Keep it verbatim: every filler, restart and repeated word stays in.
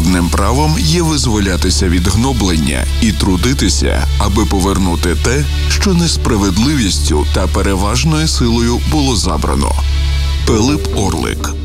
природним правом є визволятися від гноблення і трудитися, аби повернути те, що несправедливістю та переважною силою було забрано. Пилип Орлик.